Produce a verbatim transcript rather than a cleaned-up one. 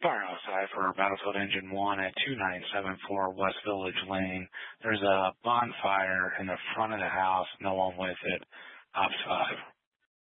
Fire outside for Battlefield Engine one at two nine seven four West Village Lane. There's a bonfire in the front of the house, no one with it. Ops five.